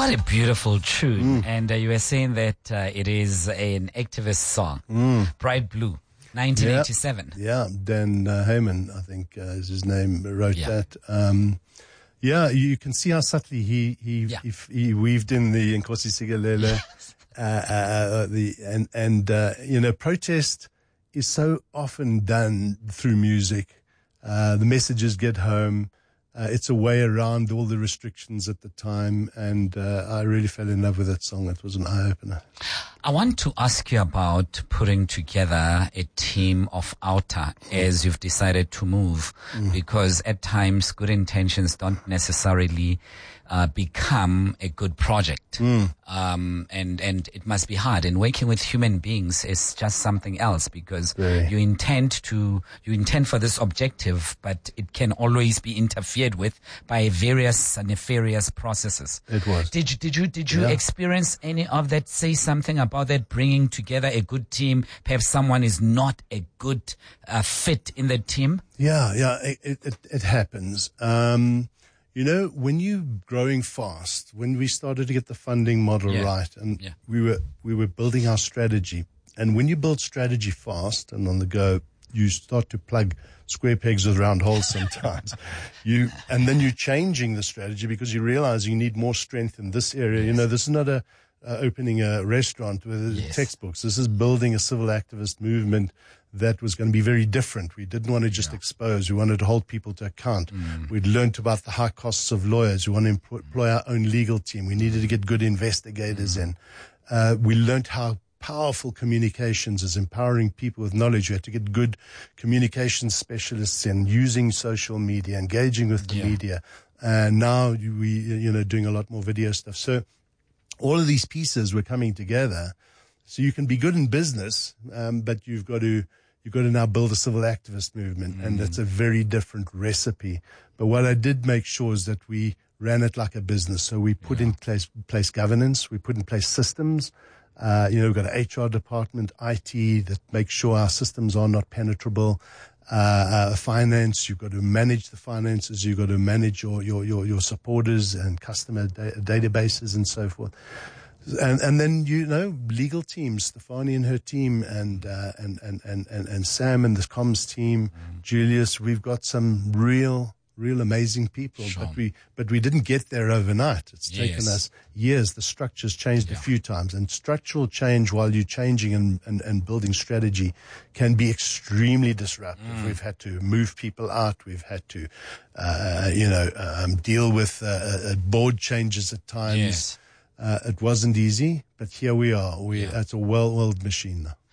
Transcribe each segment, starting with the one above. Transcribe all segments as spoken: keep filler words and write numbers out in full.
What a beautiful tune. Mm. And uh, you were saying that uh, it is an activist song, mm. Bright Blue, nineteen eighty-seven. Yeah, yeah. Dan uh, Heyman, I think uh, is his name, wrote yeah. that. Um, yeah, you can see how subtly he he, yeah. he, he weaved in the Nkosi Sikelel, uh, uh, the and and uh, you know, protest is so often done through music. Uh, the messages get home. Uh, it's a way around all the restrictions at the time, and uh, I really fell in love with that song. It was an eye-opener. I want to ask you about putting together a team of outer as you've decided to move, mm. because at times good intentions don't necessarily uh, become a good project. Mm. Um, and, and it must be hard. And working with human beings is just something else, because Really? you intend to, you intend for this objective, but it can always be interfered with by various nefarious processes. It was. Did you, did you, did you Yeah. experience any of that? Say something about that, bringing together a good team. Perhaps someone is not a good uh, fit in the team. Yeah, yeah, it, it, it happens. Um, you know, when you're growing fast, when we started to get the funding model Yeah. right, and Yeah. we were we were building our strategy, and when you build strategy fast and on the go, you start to plug square pegs with round holes sometimes. you and then you're changing the strategy because you realize you need more strength in this area. Yes. You know, this is not a uh, opening a restaurant with Yes. textbooks. This is building a civil activist movement that was going to be very different. We didn't want to just Yeah. expose. We wanted to hold people to account. Mm. We'd learned about the high costs of lawyers. We wanted to employ our own legal team. We needed to get good investigators Mm. in. Uh, we learned how powerful communications is, empowering people with knowledge. We had to get good communication specialists in, using social media, engaging with the Yeah. media. And now we, you know, doing a lot more video stuff. So all of these pieces were coming together. So you can be good in business, um, but you've got to, you've got to now build a civil activist movement. Mm. And that's a very different recipe. But what I did make sure is that we ran it like a business. So we put Yeah. in place, place governance. We put in place systems. Uh, you know, we've got an H R department, I T, that makes sure our systems are not penetrable. Uh, uh, finance, you've got to manage the finances. You've got to manage your, your, your, your supporters and customer da- databases and so forth. And, and then, you know, legal teams, Stefani and her team, and, uh, and, and, and, and, and Sam and the comms team, mm. Julius, we've got some real, real amazing people, Sure. but we, but we didn't get there overnight. It's Yes. taken us years. The structure's changed Yeah. a few times, and structural change while you're changing and, and, and building strategy can be extremely disruptive. Mm. We've had to move people out. We've had to, uh, you know, um, deal with, uh, uh, board changes at times. Yes. Uh, it wasn't easy, but here we are. We, Yeah. It's a well-oiled machine now.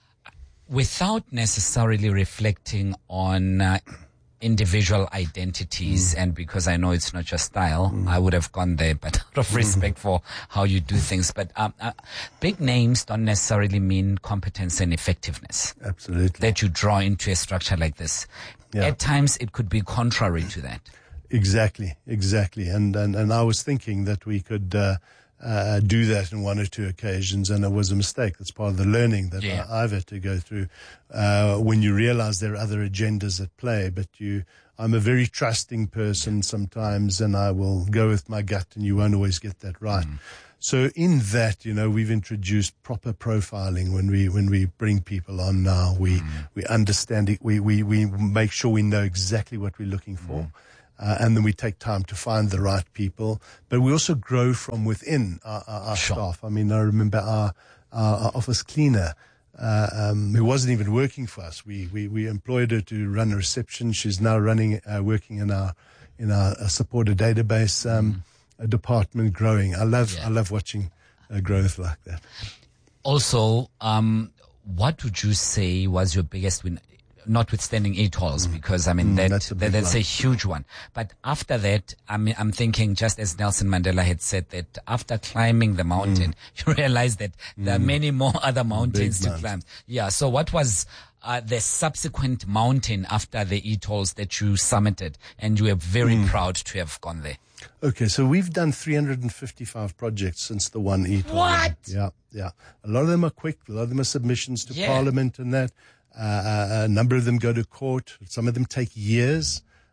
Without necessarily reflecting on uh, individual identities, mm. and because I know it's not your style, mm. I would have gone there, but out of respect mm. for how you do things. But um, uh, big names don't necessarily mean competence and effectiveness. Absolutely. That you draw into a structure like this. Yeah. At times, it could be contrary to that. Exactly, exactly. And, and, and I was thinking that we could, uh, uh, do that in one or two occasions, and it was a mistake. That's part of the learning that Yeah. I, I've had to go through, uh, when you realize there are other agendas at play. But you, I'm a very trusting person sometimes, and I will go with my gut, and you won't always get that right. Mm. So in that, you know, we've introduced proper profiling when we, when we bring people on now. We, mm. we understand it. We, we, we make sure we know exactly what we're looking for. Mm. Uh, and then we take time to find the right people, but we also grow from within our, our, our Sure. staff. I mean, I remember our, our, our office cleaner, uh, um, who wasn't even working for us. We, we, we employed her to run a reception. She's now running, uh, working in our, in our uh, supporter database, um, mm. a department growing. I love, yeah. I love watching uh, growth like that. Also, um, what would you say was your biggest win? Notwithstanding eight halls, mm. because I mean, mm, that, that's, a, that, that's a huge one. But after that, I mean, I'm thinking, just as Nelson Mandela had said, that after climbing the mountain, mm. you realize that mm. there are many more other mountains Big to mountain. climb. Yeah. So what was, uh, the subsequent mountain after the eight halls that you summited, and you were very mm. proud to have gone there? Okay, so we've done three hundred fifty-five projects since the one eight hall. What? Yeah, yeah. A lot of them are quick. A lot of them are submissions to yeah. Parliament and that. Uh, a number of them go to court. Some of them take years.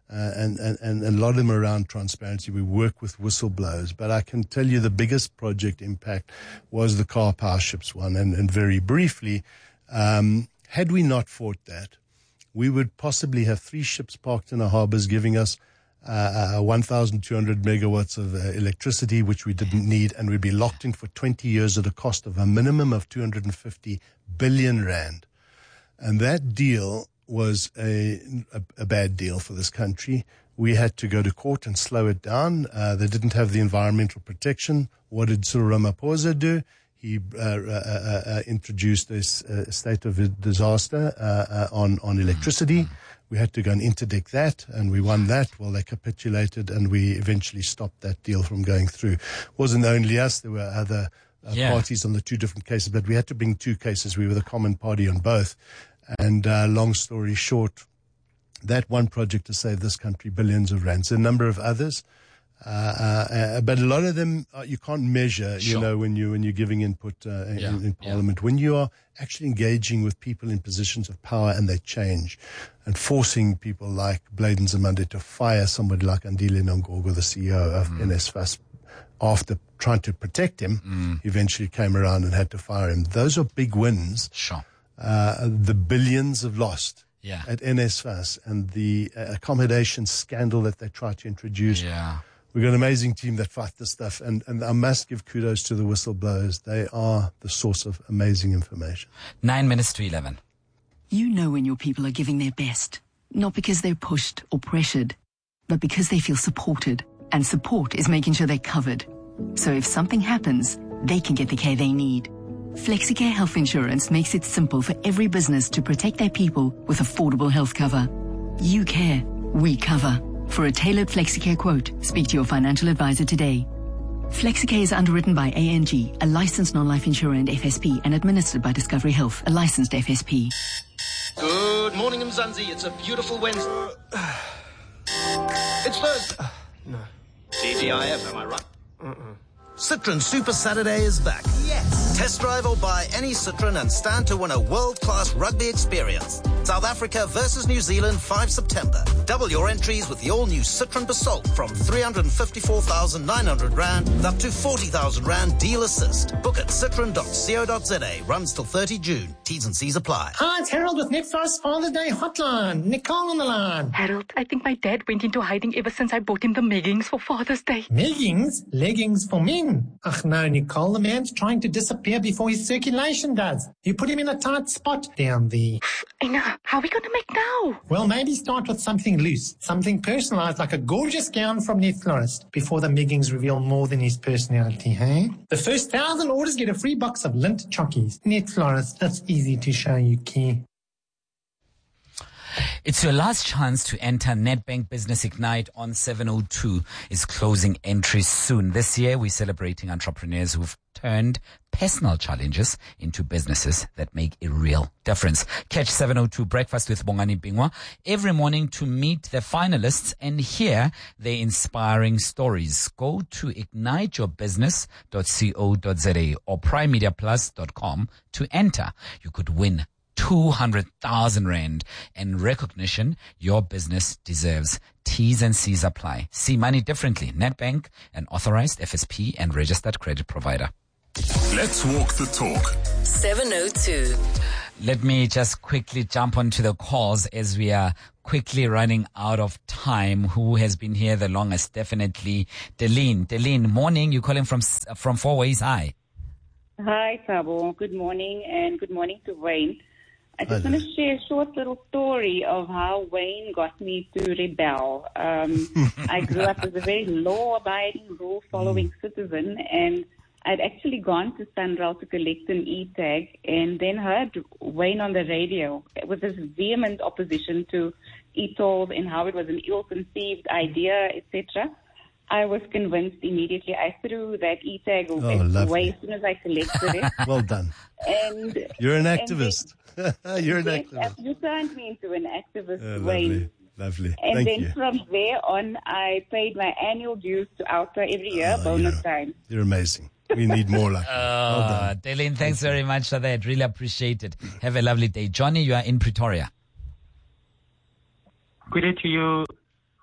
Uh, and, and, and a lot of them around transparency. We work with whistleblowers, but I can tell you the biggest project impact was the car power ships one. And, and very briefly, um, had we not fought that, we would possibly have three ships parked in our harbors giving us uh, uh, one thousand two hundred megawatts of uh, electricity, which we didn't need, and we'd be locked in for twenty years at a cost of a minimum of two hundred fifty billion rand. And that deal was a, a, a bad deal for this country. We had to go to court and slow it down. Uh, they didn't have the environmental protection. What did Cyril Ramaphosa do? He uh, uh, uh, introduced this uh, state of disaster uh, uh, on, on electricity. We had to go and interdict that, and we won that. Well, they capitulated, and we eventually stopped that deal from going through. It wasn't only us. There were other uh, yeah. parties on the two different cases, but we had to bring two cases. We were the common party on both. And uh, long story short, that one project to save this country billions of rands. A number of others, uh, uh, but a lot of them uh, you can't measure. Sure. You know, when you when you're giving input uh, yeah. in, in Parliament, yeah. when you are actually engaging with people in positions of power and they change, and forcing people like Bladen Zamande to fire somebody like Andile Nongogo, the C E O of mm. N S F A S, after trying to protect him, mm. eventually came around and had to fire him. Those are big wins. Sure. Uh, the billions of lost yeah. at N S F A S and the uh, accommodation scandal that they tried to introduce. Yeah. We've got an amazing team that fight this stuff, and, and I must give kudos to the whistleblowers. They are the source of amazing information. Nine minutes to eleven. You know when your people are giving their best, not because they're pushed or pressured, but because they feel supported. And support is making sure they're covered. So if something happens, they can get the care they need. FlexiCare Health Insurance makes it simple for every business to protect their people with affordable health cover. You care, we cover. For a tailored FlexiCare quote, speak to your financial advisor today. FlexiCare is underwritten by A N G, a licensed non-life insurer and F S P, and administered by Discovery Health, a licensed F S P. Good morning, Mzansi. It's a beautiful Wednesday. It's Thursday. Uh, no. T G I F, am I right? Uh-uh. Citroen Super Saturday is back. Yes! Test drive or buy any Citroen and stand to win a world-class rugby experience. South Africa versus New Zealand, the fifth of September. Double your entries with the all-new Citroen Basalt from three hundred fifty-four thousand nine hundred rand with up to forty thousand rand deal assist. Book at citroen dot co dot za. Runs till thirtieth of June. T's and C's apply. Hi, it's Harold with Netflix Father's Day Hotline. Nicole on the line. Harold, I think my dad went into hiding ever since I bought him the leggings for Father's Day. Leggings? Leggings for men? Ach no, Nicole, the man's trying to disappear before his circulation does. You put him in a tight spot down there. I know. How are we going to make now? Well, maybe start with something loose, something personalized like a gorgeous gown from Net Florist before the meggings reveal more than his personality, hey? The first thousand orders get a free box of lint chockies. Net Florist, that's easy to show you care. It's your last chance to enter Nedbank Business Ignite on seven oh two. It's closing entries soon. This year, we're celebrating entrepreneurs who've turned personal challenges into businesses that make a real difference. Catch seven oh two Breakfast with Bongani Bingwa every morning to meet the finalists and hear their inspiring stories. Go to ignite your business dot co dot za or prime media plus dot com to enter. You could win two hundred thousand rand and recognition your business deserves. T's and C's apply. See money differently. Nedbank, an authorized F S P and registered credit provider. Let's walk the talk. seven oh two. Let me just quickly jump onto the calls as we are quickly running out of time. Who has been here the longest? Definitely Deline. Deline, morning. You're calling from, from Four Ways High. Hi, Thabo. Good morning, and good morning to Wayne. I just want to share a short little story of how Wayne got me to rebel. Um, I grew up as a very law-abiding, rule-following citizen, and I'd actually gone to Sunrail to collect an e-tag and then heard Wayne on the radio with this vehement opposition to e-tolls and how it was an ill-conceived idea, et cetera. I was convinced immediately. I threw that e-tag oh, away as soon as I collected it. Well done. And You're an activist. Then, You're an yes, activist. You turned me into an activist, oh, Wayne. Lovely, lovely. And Thank then you. from there on, I paid my annual dues to Alta every year, oh, bonus you're, time. You're amazing. We need more like that. Oh, well Deline, thanks very much for that. Really appreciate it. Have a lovely day. Johnny, you are in Pretoria. Good day to you,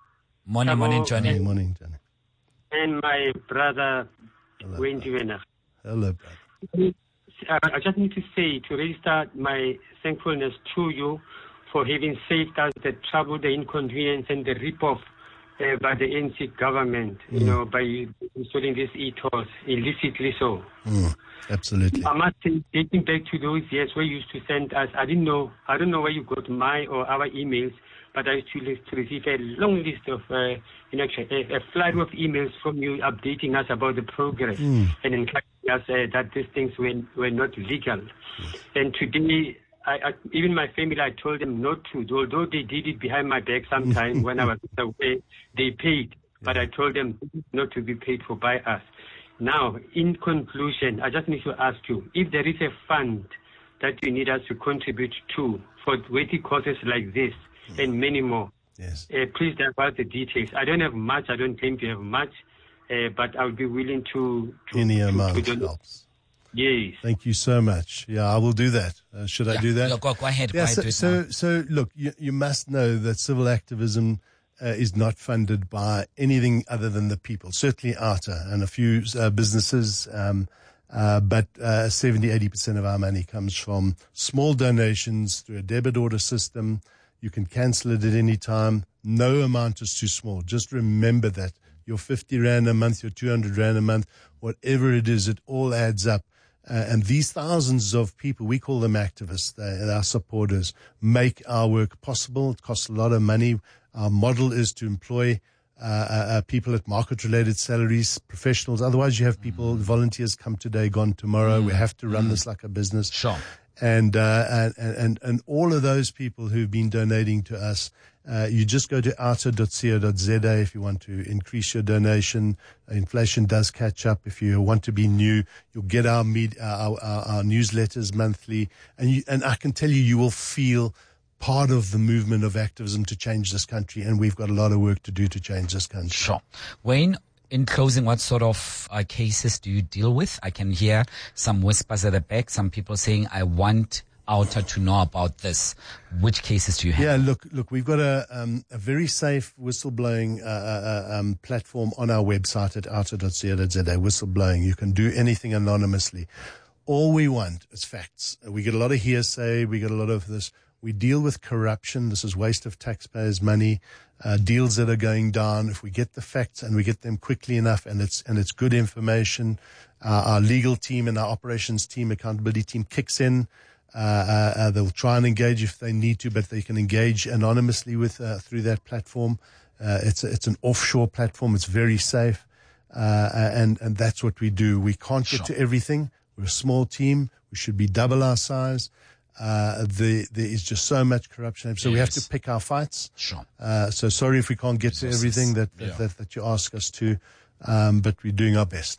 Morning, Hello. morning, Johnny. Good morning, Johnny. And my brother, Hello, Wayne brother. Duvener. Hello, brother. Uh, I just need to say, to register my thankfulness to you for having saved us the trouble, the inconvenience, and the rip-off uh, by the N C government, mm. you know, by installing these e-tolls, illicitly so. Mm, absolutely. I must say, dating back to those years where you used to send us, I didn't know, I don't know where you got my or our emails, but I used to, to receive a long list of, uh, you know, a, a flood of emails from you updating us about the progress mm. and encouraging us uh, that these things were, were not legal. Yes. And today, I, I, even my family, I told them not to, although they did it behind my back sometime when I was away, they paid. But I told them not to be paid for by us. Now, in conclusion, I just need to ask you, if there is a fund that you need us to contribute to for weighty causes like this, and many more. Yes. Uh, please divulge the details. I don't have much. I don't claim to have much, uh, but I'll be willing to. to Any to, amount to helps. Yes. Thank you so much. Yeah, I will do that. Uh, should yeah. I do that? Yeah, go, go ahead. Yeah, go so, ahead so, so, look, you, you must know that civil activism uh, is not funded by anything other than the people. Certainly ARTA and a few uh, businesses. Um, Uh, but uh, seventy, eighty percent of our money comes from small donations through a debit order system. You can cancel it at any time. No amount is too small. Just remember that. Your fifty rand a month, your two hundred rand a month, whatever it is, it all adds up. Uh, and these thousands of people, we call them activists, they're our supporters, make our work possible. It costs a lot of money. Our model is to employ Uh, uh, people at market-related salaries, professionals. Otherwise, you have people, mm. volunteers come today, gone tomorrow. Mm. We have to run mm. this like a business. Sure. And, uh, and, and, and all of those people who've been donating to us, uh, you just go to arta dot co dot za if you want to increase your donation. Inflation does catch up. If you want to be new, you'll get our, med- our, our, our newsletters monthly. And you, and I can tell you, you will feel part of the movement of activism to change this country, and we've got a lot of work to do to change this country. Sure. Wayne, in closing, what sort of uh, cases do you deal with? I can hear some whispers at the back, some people saying, I want OUTA to know about this. Which cases do you have? Yeah, look, look, we've got a, um, a very safe whistleblowing uh, uh, um, platform on our website at arta dot co dot za, whistleblowing. You can do anything anonymously. All we want is facts. We get a lot of hearsay, we get a lot of this. We deal with corruption. This is waste of taxpayers' money, uh, deals that are going down. If we get the facts and we get them quickly enough and it's, and it's good information, uh, our legal team and our operations team, accountability team kicks in. Uh, uh, uh, they'll try and engage if they need to, but they can engage anonymously with, uh, through that platform. Uh, it's, a, it's an offshore platform. It's very safe. Uh, and, and that's what we do. We can't get Sure. to everything. We're a small team. We should be double our size. Uh, the, there is just so much corruption. So yes. we have to pick our fights. Sure. Uh, so sorry if we can't get to everything that, yeah. that, that you ask us to, um, but we're doing our best.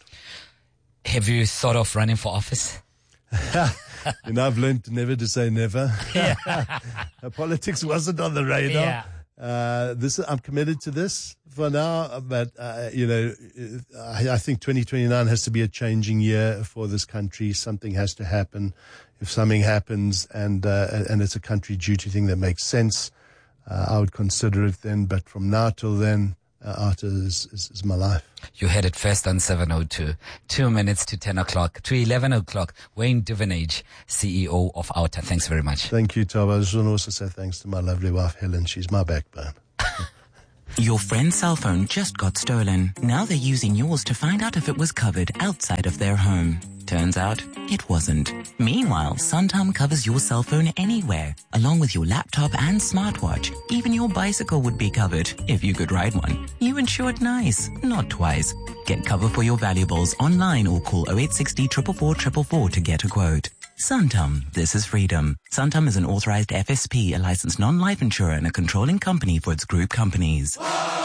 Have you thought of running for office? You know, I've learned never to say never. Yeah. Politics wasn't on the radar. Yeah. Uh, this, I'm committed to this for now, but, uh, you know, I, I think twenty twenty-nine has to be a changing year for this country. Something has to happen. If something happens and, uh, and it's a country duty thing that makes sense, uh, I would consider it then. But from now till then, uh, art is, is, is my life. You heard it first on seven oh two. Two minutes to ten o'clock, to eleven o'clock. Wayne Duvenage, C E O of OUTA. Thanks very much. Thank you, Tava. I just want to also say thanks to my lovely wife, Helen. She's my backbone. Your friend's cell phone just got stolen. Now they're using yours to find out if it was covered outside of their home. Turns out, it wasn't. Meanwhile, Santam covers your cell phone anywhere, along with your laptop and smartwatch. Even your bicycle would be covered, if you could ride one. You insured nice, not twice. Get cover for your valuables online or call oh eight six oh four four four four four to get a quote. Santam, this is freedom. Santam is an authorized F S P, a licensed non-life insurer and a controlling company for its group companies.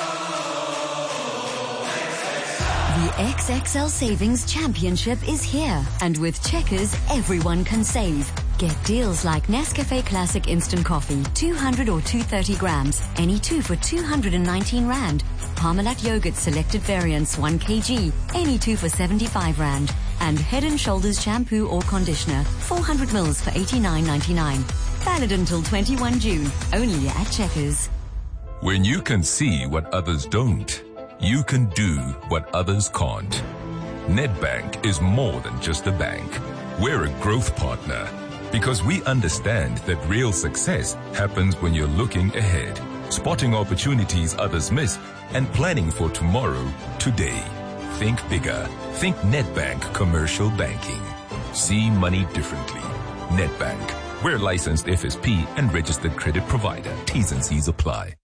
The X X L Savings Championship is here, and with Checkers, everyone can save. Get deals like Nescafe Classic Instant Coffee, two hundred or two hundred thirty grams, any two for two hundred nineteen rand. Parmalat Yogurt Selected Variants, one kilogram, any two for seventy-five rand. And Head and Shoulders Shampoo or Conditioner, four hundred mils for eighty-nine ninety-nine. Valid until twenty-first of June, only at Checkers. When you can see what others don't, you can do what others can't. Nedbank is more than just a bank. We're a growth partner because we understand that real success happens when you're looking ahead, spotting opportunities others miss, and planning for tomorrow, today. Think bigger. Think Nedbank Commercial Banking. See money differently. Nedbank. We're licensed F S P and registered credit provider. T's and C's apply.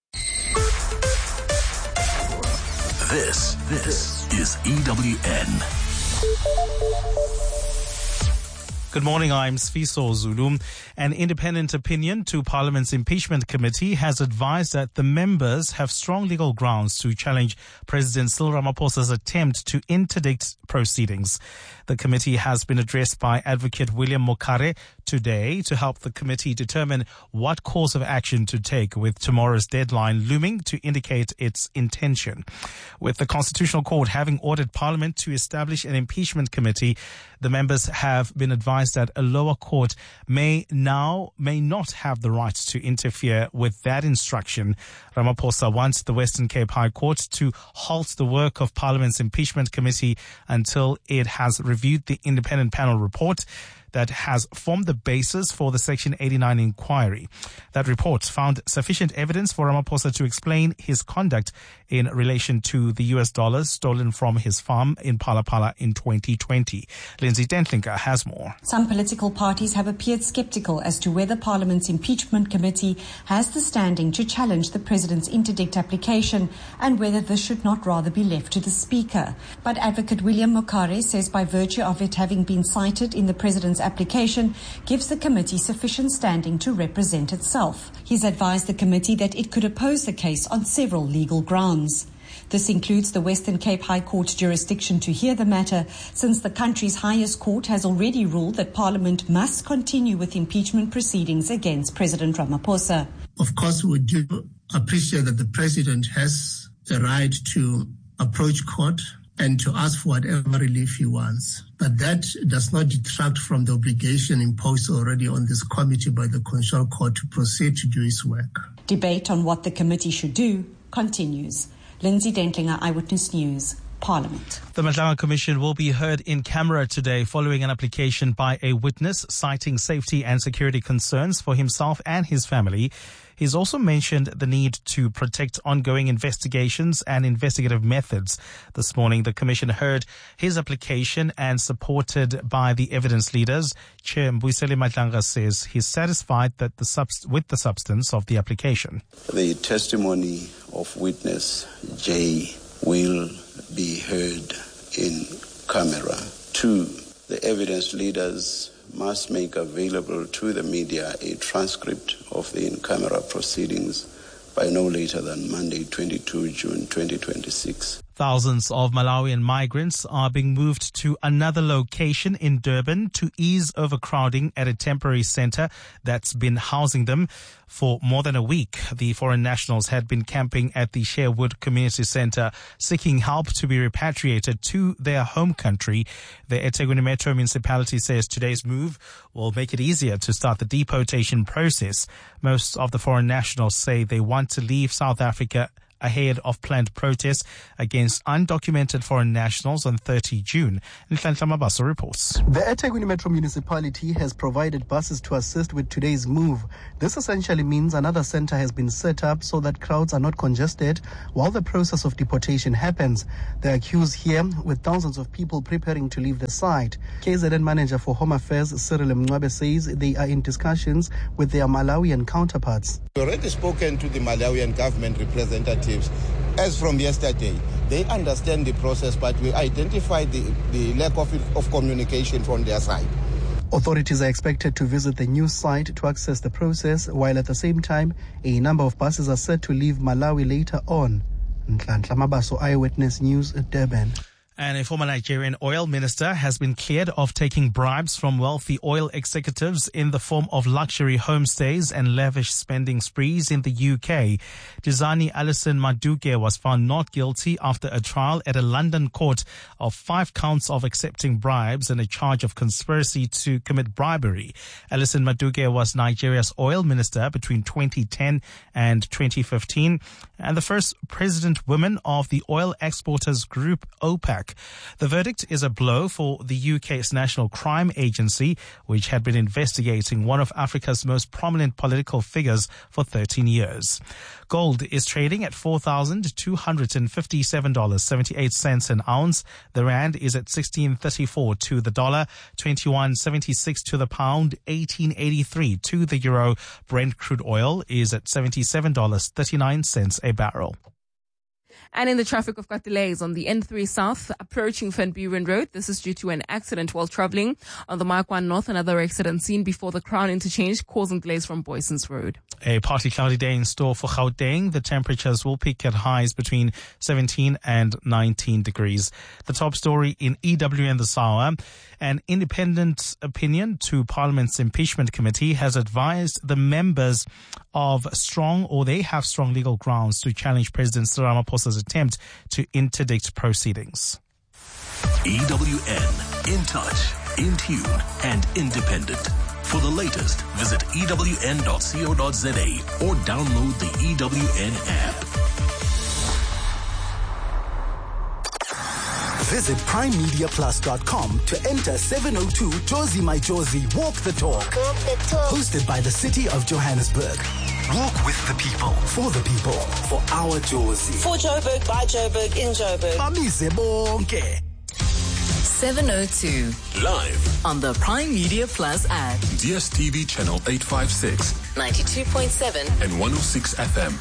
This, this is E W N. Good morning, I'm Sfiso Zulu. An independent opinion to Parliament's impeachment committee has advised that the members have strong legal grounds to challenge President Cyril Ramaphosa's attempt to interdict proceedings. The committee has been addressed by Advocate William Mokare today to help the committee determine what course of action to take, with tomorrow's deadline looming to indicate its intention. With the Constitutional Court having ordered Parliament to establish an impeachment committee, the members have been advised that a lower court may now, may not have the right to interfere with that instruction. Ramaphosa wants the Western Cape High Court to halt the work of Parliament's impeachment committee until it has reviewed the independent panel report that has formed the basis for the Section eighty-nine inquiry. That report found sufficient evidence for Ramaphosa to explain his conduct in relation to the U S dollars stolen from his farm in Palapala in twenty twenty. Lindsay Dentlinker has more. Some political parties have appeared sceptical as to whether Parliament's impeachment committee has the standing to challenge the President's interdict application and whether this should not rather be left to the Speaker. But Advocate William Mokare says by virtue of it having been cited in the President's application gives the committee sufficient standing to represent itself. He's advised the committee that it could oppose the case on several legal grounds. This includes the Western Cape High Court's jurisdiction to hear the matter, since the country's highest court has already ruled that Parliament must continue with impeachment proceedings against President Ramaphosa. Of course, we do appreciate that the President has the right to approach court and to ask for whatever relief he wants. But that does not detract from the obligation imposed already on this committee by the Constitutional Court to proceed to do its work. Debate on what the committee should do continues. Lindsay Dentlinger, Eyewitness News, Parliament. The Matlanga Commission will be heard in camera today following an application by a witness citing safety and security concerns for himself and his family. He's also mentioned the need to protect ongoing investigations and investigative methods. This morning, the Commission heard his application and supported by the evidence leaders. Chair Mbuyiseni Matlanga says he's satisfied that the subst- with the substance of the application. The testimony of witness J will be heard in camera. Two, the evidence leaders must make available to the media a transcript of the in-camera proceedings by no later than Monday, the twenty-second of June, twenty twenty-six. Thousands of Malawian migrants are being moved to another location in Durban to ease overcrowding at a temporary center that's been housing them for more than a week. The foreign nationals had been camping at the Sherwood Community Center seeking help to be repatriated to their home country. The eThekwini Metro Municipality says today's move will make it easier to start the deportation process. Most of the foreign nationals say they want to leave South Africa ahead of planned protests against undocumented foreign nationals on the thirtieth of June. Nhlanhla Mabaso reports. The eThekwini Metro Municipality has provided buses to assist with today's move. This essentially means another center has been set up so that crowds are not congested while the process of deportation happens. The accused here with thousands of people preparing to leave the site. K Z N manager for Home Affairs Cyril Mncwabe says they are in discussions with their Malawian counterparts. We already spoken to the Malawian government representatives. As from yesterday, they understand the process, but we identified the, the lack of, of communication from their side. Authorities are expected to visit the new site to access the process, while at the same time, a number of buses are set to leave Malawi later on. Nhlanhla Mabaso, Eyewitness News, Durban. And a former Nigerian oil minister has been cleared of taking bribes from wealthy oil executives in the form of luxury homestays and lavish spending sprees in the U K. Dizani Alison Madueke was found not guilty after a trial at a London court of five counts of accepting bribes and a charge of conspiracy to commit bribery. Alison Madueke was Nigeria's oil minister between twenty ten and twenty fifteen and the first president woman of the oil exporters group OPEC. The verdict is a blow for the U K's National Crime Agency, which had been investigating one of Africa's most prominent political figures for thirteen years. Gold is trading at four thousand two hundred fifty-seven dollars and seventy-eight cents an ounce. The rand is at sixteen thirty-four to the dollar, twenty-one seventy-six to the pound, eighteen eighty-three to the euro. Brent crude oil is at seventy-seven dollars and thirty-nine cents a barrel. And in the traffic, we've got delays on the N three South approaching Van Buren Road. This is due to an accident while traveling on the Mark one North. Another accident seen before the Crown Interchange, causing delays from Boyson's Road. A partly cloudy day in store for Gauteng. The temperatures will peak at highs between seventeen and nineteen degrees. The top story in E W N this hour. An independent opinion to Parliament's impeachment committee has advised the members of strong, or they have strong legal grounds to challenge President Cyril Ramaphosa's attempt to interdict proceedings. E W N, in touch, in tune, and independent. For the latest, visit E W N dot co dot za or download the E W N app. Visit prime media plus dot com to enter seven oh two Jozi My Jozi Walk the Talk. Walk the Talk. Hosted by the City of Johannesburg. Walk with the people, for the people, for our Jozi. For Joburg, by Joburg, in Joburg. Bamize bonke. seven oh two. Live on the Prime Media Plus app. D S T V channel eight fifty-six. ninety-two point seven. And one oh six F M.